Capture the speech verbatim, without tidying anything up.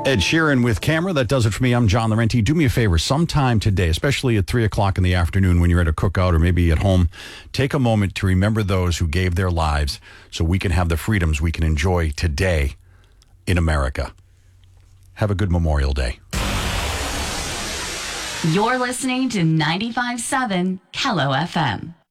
Ed Sheeran with Camera. That does it for me. I'm John Laurenti. Do me a favor, sometime today, especially at three o'clock in the afternoon when you're at a cookout or maybe at home, take a moment to remember those who gave their lives so we can have the freedoms we can enjoy today in America. Have a good Memorial Day. You're listening to ninety-five point seven Kello F M.